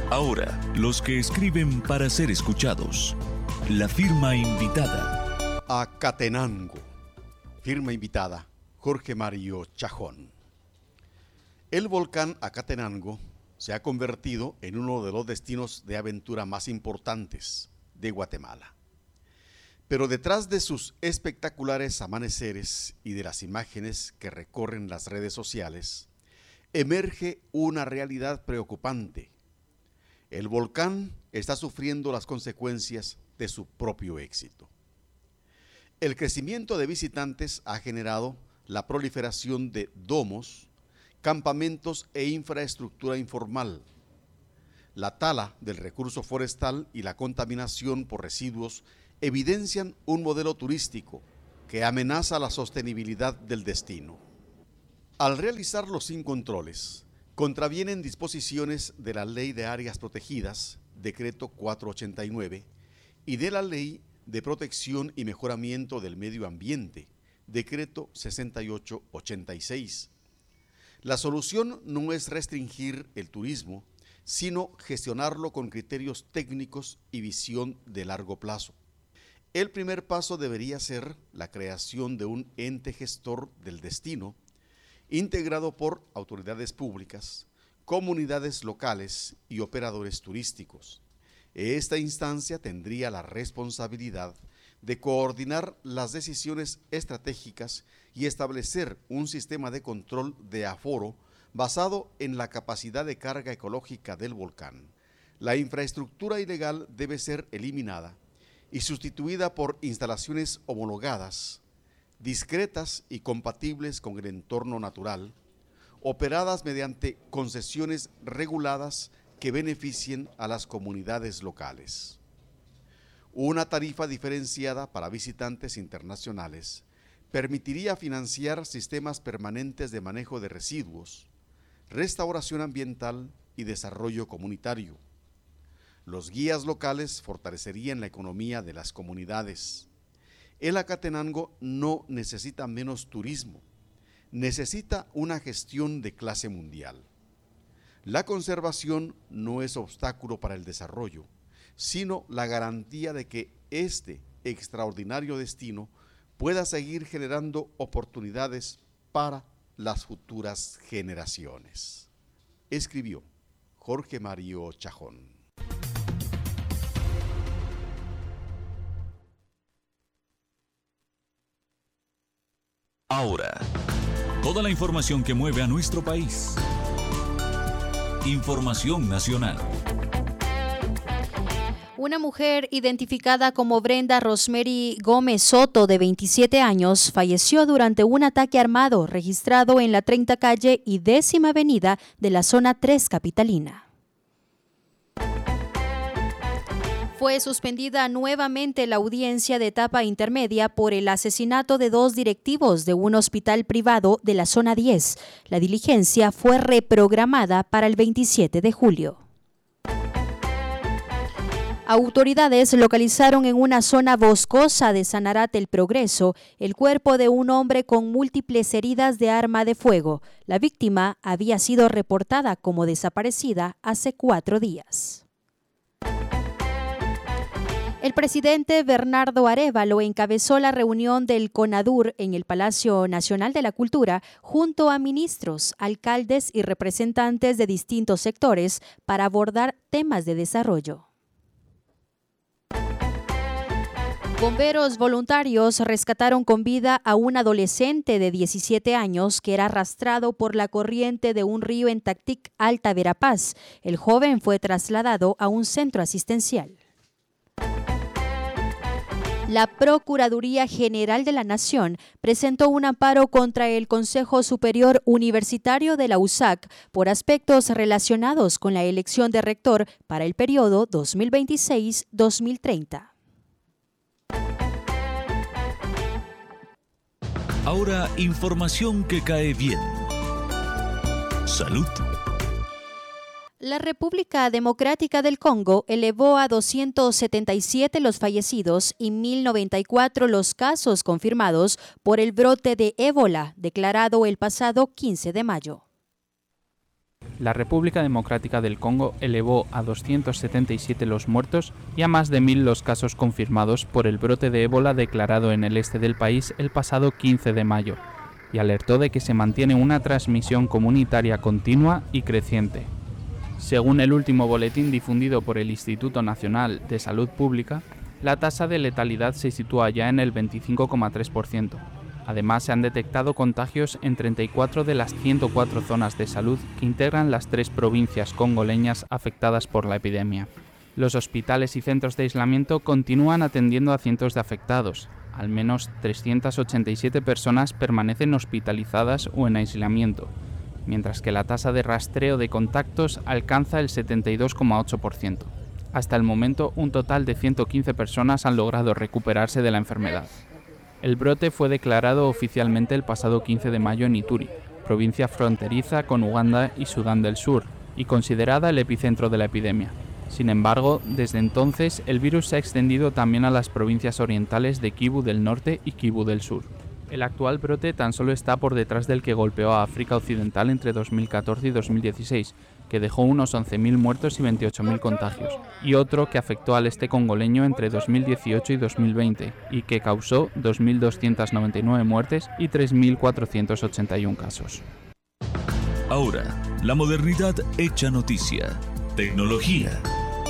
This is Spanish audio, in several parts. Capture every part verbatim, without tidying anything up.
Ahora, los que escriben para ser escuchados. La firma invitada. Acatenango. Firma invitada, Jorge Mario Chajón. El volcán Acatenango se ha convertido en uno de los destinos de aventura más importantes de Guatemala. Pero detrás de sus espectaculares amaneceres y de las imágenes que recorren las redes sociales, emerge una realidad preocupante. El volcán está sufriendo las consecuencias de su propio éxito. El crecimiento de visitantes ha generado la proliferación de domos, campamentos e infraestructura informal. La tala del recurso forestal y la contaminación por residuos evidencian un modelo turístico que amenaza la sostenibilidad del destino. Al realizarlo sin controles, contravienen disposiciones de la Ley de Áreas Protegidas, Decreto cuatrocientos ochenta y nueve, y de la Ley de Protección y Mejoramiento del Medio Ambiente, Decreto sesenta y ocho ochenta y seis. La solución no es restringir el turismo, sino gestionarlo con criterios técnicos y visión de largo plazo. El primer paso debería ser la creación de un ente gestor del destino, integrado por autoridades públicas, comunidades locales y operadores turísticos. Esta instancia tendría la responsabilidad de coordinar las decisiones estratégicas y establecer un sistema de control de aforo basado en la capacidad de carga ecológica del volcán. La infraestructura ilegal debe ser eliminada y sustituida por instalaciones homologadas, discretas y compatibles con el entorno natural, operadas mediante concesiones reguladas que beneficien a las comunidades locales. Una tarifa diferenciada para visitantes internacionales permitiría financiar sistemas permanentes de manejo de residuos, restauración ambiental y desarrollo comunitario. Los guías locales fortalecerían la economía de las comunidades. El Acatenango no necesita menos turismo, necesita una gestión de clase mundial. La conservación no es obstáculo para el desarrollo, sino la garantía de que este extraordinario destino pueda seguir generando oportunidades para las futuras generaciones. Escribió Jorge Mario Chajón. Ahora, toda la información que mueve a nuestro país. Información nacional. Una mujer identificada como Brenda Rosemary Gómez Soto, de veintisiete años, falleció durante un ataque armado registrado en la treinta calle y décima avenida de la zona tres capitalina. Fue suspendida nuevamente la audiencia de etapa intermedia por el asesinato de dos directivos de un hospital privado de la zona diez. La diligencia fue reprogramada para el veintisiete de julio. Autoridades localizaron en una zona boscosa de Sanarate El Progreso el cuerpo de un hombre con múltiples heridas de arma de fuego. La víctima había sido reportada como desaparecida hace cuatro días. El presidente Bernardo Arévalo encabezó la reunión del CONADUR en el Palacio Nacional de la Cultura junto a ministros, alcaldes y representantes de distintos sectores para abordar temas de desarrollo. Bomberos voluntarios rescataron con vida a un adolescente de diecisiete años que era arrastrado por la corriente de un río en Tactic, Alta Verapaz. El joven fue trasladado a un centro asistencial. La Procuraduría General de la Nación presentó un amparo contra el Consejo Superior Universitario de la U S A C por aspectos relacionados con la elección de rector para el periodo dos mil veintiséis a dos mil treinta. Ahora, información que cae bien. Salud. La República Democrática del Congo elevó a doscientos setenta y siete los fallecidos y mil noventa y cuatro los casos confirmados por el brote de ébola declarado el pasado quince de mayo. La República Democrática del Congo elevó a doscientos setenta y siete los muertos y a más de mil los casos confirmados por el brote de ébola declarado en el este del país el pasado quince de mayo, y alertó de que se mantiene una transmisión comunitaria continua y creciente. Según el último boletín difundido por el Instituto Nacional de Salud Pública, la tasa de letalidad se sitúa ya en el veinticinco coma tres por ciento. Además, se han detectado contagios en treinta y cuatro de las ciento cuatro zonas de salud que integran las tres provincias congoleñas afectadas por la epidemia. Los hospitales y centros de aislamiento continúan atendiendo a cientos de afectados. Al menos trescientas ochenta y siete personas permanecen hospitalizadas o en aislamiento, mientras que la tasa de rastreo de contactos alcanza el setenta y dos coma ocho por ciento. Hasta el momento, un total de ciento quince personas han logrado recuperarse de la enfermedad. El brote fue declarado oficialmente el pasado quince de mayo en Ituri, provincia fronteriza con Uganda y Sudán del Sur, y considerada el epicentro de la epidemia. Sin embargo, desde entonces, el virus se ha extendido también a las provincias orientales de Kivu del Norte y Kivu del Sur. El actual brote tan solo está por detrás del que golpeó a África Occidental entre dos mil catorce y dos mil dieciséis, que dejó unos once mil muertos y veintiocho mil contagios, y otro que afectó al este congoleño entre dos mil dieciocho y dos mil veinte, y que causó dos mil doscientas noventa y nueve muertes y tres mil cuatrocientos ochenta y uno casos. Ahora, la modernidad hecha noticia. Tecnología.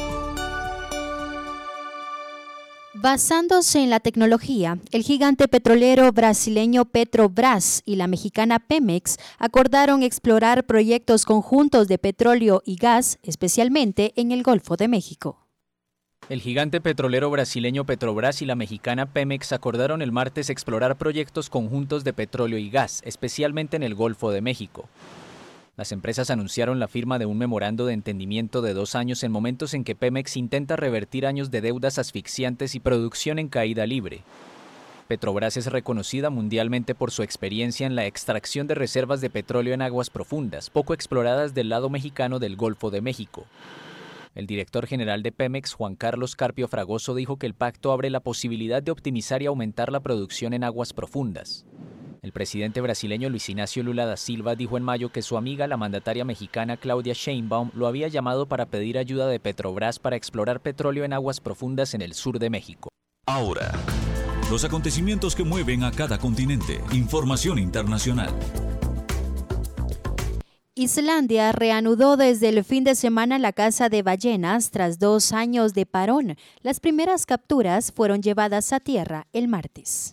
Basándose en la tecnología, el gigante petrolero brasileño Petrobras y la mexicana Pemex acordaron explorar proyectos conjuntos de petróleo y gas, especialmente en el Golfo de México. El gigante petrolero brasileño Petrobras y la mexicana Pemex acordaron el martes explorar proyectos conjuntos de petróleo y gas, especialmente en el Golfo de México. Las empresas anunciaron la firma de un memorando de entendimiento de dos años en momentos en que Pemex intenta revertir años de deudas asfixiantes y producción en caída libre. Petrobras es reconocida mundialmente por su experiencia en la extracción de reservas de petróleo en aguas profundas, poco exploradas del lado mexicano del Golfo de México. El director general de Pemex, Juan Carlos Carpio Fragoso, dijo que el pacto abre la posibilidad de optimizar y aumentar la producción en aguas profundas. El presidente brasileño Luis Ignacio Lula da Silva dijo en mayo que su amiga, la mandataria mexicana Claudia Sheinbaum, lo había llamado para pedir ayuda de Petrobras para explorar petróleo en aguas profundas en el sur de México. Ahora, los acontecimientos que mueven a cada continente. Información internacional. Islandia reanudó desde el fin de semana la caza de ballenas tras dos años de parón. Las primeras capturas fueron llevadas a tierra el martes.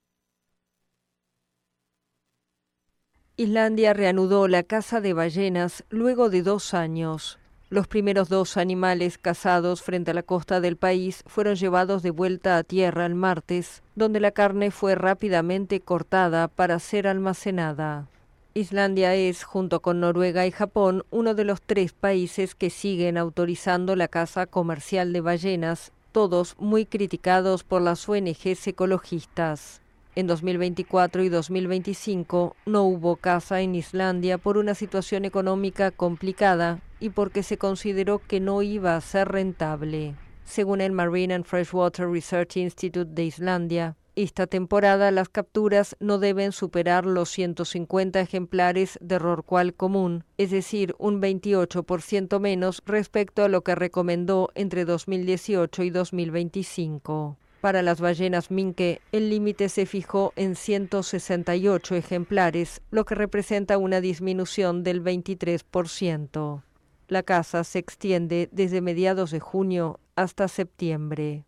Islandia reanudó la caza de ballenas luego de dos años. Los primeros dos animales cazados frente a la costa del país fueron llevados de vuelta a tierra el martes, donde la carne fue rápidamente cortada para ser almacenada. Islandia es, junto con Noruega y Japón, uno de los tres países que siguen autorizando la caza comercial de ballenas, todos muy criticados por las O N Ges ecologistas. En dos mil veinticuatro y dos mil veinticinco no hubo caza en Islandia por una situación económica complicada y porque se consideró que no iba a ser rentable. Según el Marine and Freshwater Research Institute de Islandia, esta temporada las capturas no deben superar los ciento cincuenta ejemplares de rorcual común, es decir, un veintiocho por ciento menos respecto a lo que recomendó entre dos mil dieciocho y dos mil veinticinco. Para las ballenas minke, el límite se fijó en ciento sesenta y ocho ejemplares, lo que representa una disminución del veintitrés por ciento. La caza se extiende desde mediados de junio hasta septiembre.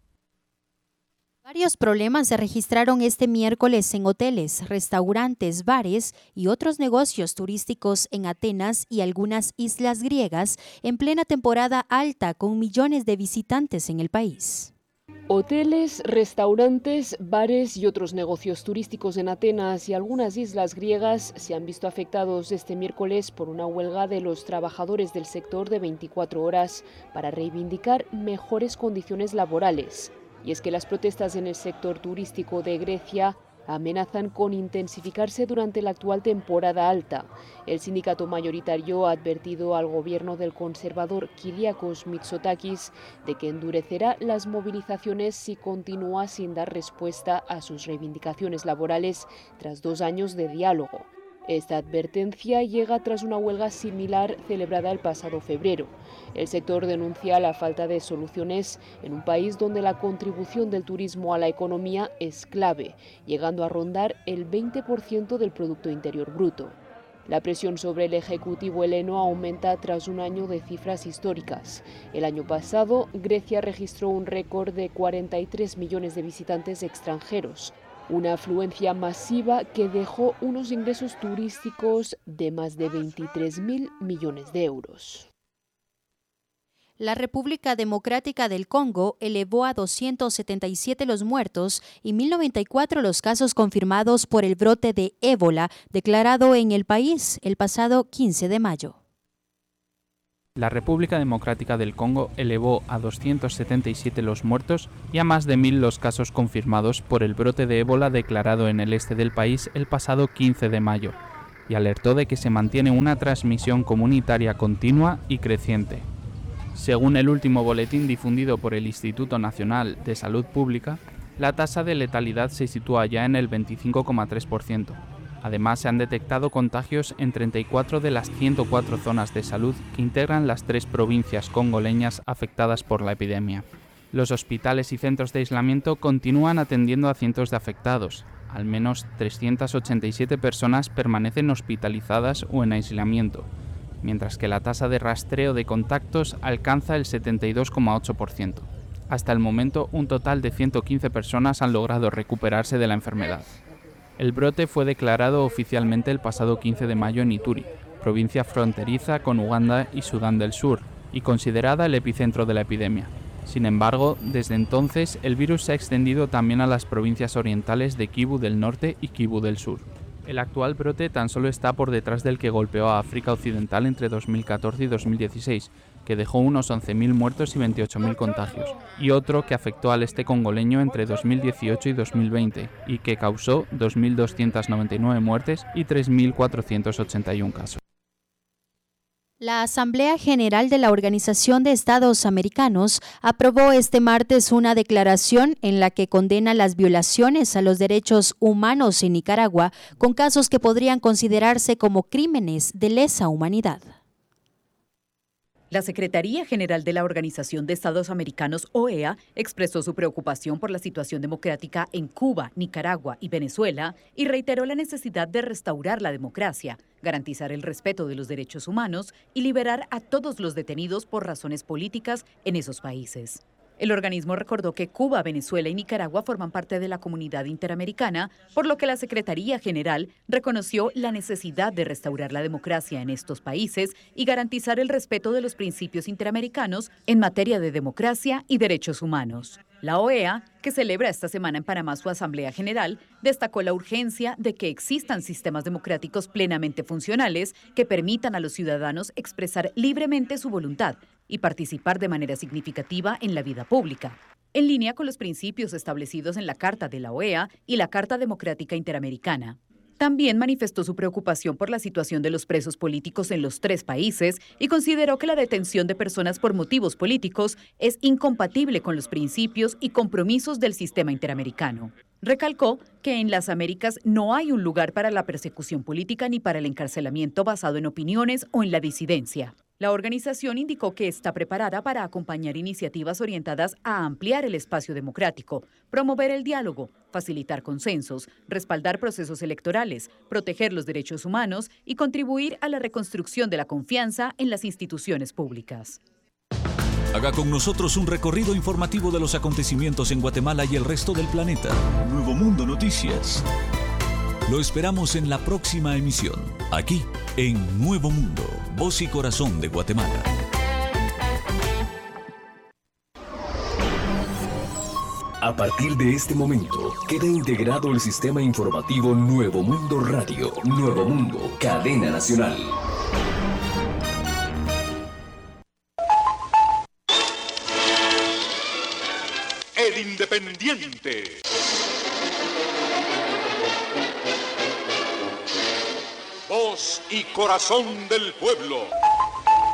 Varios problemas se registraron este miércoles en hoteles, restaurantes, bares y otros negocios turísticos en Atenas y algunas islas griegas en plena temporada alta con millones de visitantes en el país. Hoteles, restaurantes, bares y otros negocios turísticos en Atenas y algunas islas griegas se han visto afectados este miércoles por una huelga de los trabajadores del sector de veinticuatro horas para reivindicar mejores condiciones laborales. Y es que las protestas en el sector turístico de Grecia amenazan con intensificarse durante la actual temporada alta. El sindicato mayoritario ha advertido al gobierno del conservador Kyriakos Mitsotakis de que endurecerá las movilizaciones si continúa sin dar respuesta a sus reivindicaciones laborales tras dos años de diálogo. Esta advertencia llega tras una huelga similar celebrada el pasado febrero. El sector denuncia la falta de soluciones en un país donde la contribución del turismo a la economía es clave, llegando a rondar el veinte por ciento del Producto Interior Bruto. La presión sobre el Ejecutivo heleno aumenta tras un año de cifras históricas. El año pasado, Grecia registró un récord de cuarenta y tres millones de visitantes extranjeros, una afluencia masiva que dejó unos ingresos turísticos de más de veintitrés mil millones de euros. La República Democrática del Congo elevó a doscientos setenta y siete los muertos y mil noventa y cuatro los casos confirmados por el brote de ébola declarado en el país el pasado quince de mayo. La República Democrática del Congo elevó a doscientos setenta y siete los muertos y a más de mil los casos confirmados por el brote de ébola declarado en el este del país el pasado quince de mayo, y alertó de que se mantiene una transmisión comunitaria continua y creciente. Según el último boletín difundido por el Instituto Nacional de Salud Pública, la tasa de letalidad se sitúa ya en el veinticinco coma tres por ciento. Además, se han detectado contagios en treinta y cuatro de las ciento cuatro zonas de salud que integran las tres provincias congoleñas afectadas por la epidemia. Los hospitales y centros de aislamiento continúan atendiendo a cientos de afectados. Al menos trescientas ochenta y siete personas permanecen hospitalizadas o en aislamiento, mientras que la tasa de rastreo de contactos alcanza el setenta y dos coma ocho por ciento. Hasta el momento, un total de ciento quince personas han logrado recuperarse de la enfermedad. El brote fue declarado oficialmente el pasado quince de mayo en Ituri, provincia fronteriza con Uganda y Sudán del Sur, y considerada el epicentro de la epidemia. Sin embargo, desde entonces, el virus se ha extendido también a las provincias orientales de Kivu del Norte y Kivu del Sur. El actual brote tan solo está por detrás del que golpeó a África Occidental entre dos mil catorce y dos mil dieciséis, que dejó unos once mil muertos y veintiocho mil contagios, y otro que afectó al este congoleño entre dos mil dieciocho y dos mil veinte, y que causó dos mil doscientas noventa y nueve muertes y tres mil cuatrocientos ochenta y uno casos. La Asamblea General de la Organización de Estados Americanos aprobó este martes una declaración en la que condena las violaciones a los derechos humanos en Nicaragua con casos que podrían considerarse como crímenes de lesa humanidad. La Secretaría General de la Organización de Estados Americanos, O E A, expresó su preocupación por la situación democrática en Cuba, Nicaragua y Venezuela y reiteró la necesidad de restaurar la democracia, garantizar el respeto de los derechos humanos y liberar a todos los detenidos por razones políticas en esos países. El organismo recordó que Cuba, Venezuela y Nicaragua forman parte de la comunidad interamericana, por lo que la Secretaría General reconoció la necesidad de restaurar la democracia en estos países y garantizar el respeto de los principios interamericanos en materia de democracia y derechos humanos. La O E A, que celebra esta semana en Panamá su Asamblea General, destacó la urgencia de que existan sistemas democráticos plenamente funcionales que permitan a los ciudadanos expresar libremente su voluntad y participar de manera significativa en la vida pública, en línea con los principios establecidos en la Carta de la O E A y la Carta Democrática Interamericana. También manifestó su preocupación por la situación de los presos políticos en los tres países y consideró que la detención de personas por motivos políticos es incompatible con los principios y compromisos del sistema interamericano. Recalcó que en las Américas no hay un lugar para la persecución política ni para el encarcelamiento basado en opiniones o en la disidencia. La organización indicó que está preparada para acompañar iniciativas orientadas a ampliar el espacio democrático, promover el diálogo, facilitar consensos, respaldar procesos electorales, proteger los derechos humanos y contribuir a la reconstrucción de la confianza en las instituciones públicas. Haga con nosotros un recorrido informativo de los acontecimientos en Guatemala y el resto del planeta. Nuevo Mundo Noticias. Lo esperamos en la próxima emisión, aquí en Nuevo Mundo, voz y corazón de Guatemala. A partir de este momento, queda integrado el sistema informativo Nuevo Mundo Radio. Nuevo Mundo, cadena nacional. El Independiente. Voz y corazón del pueblo.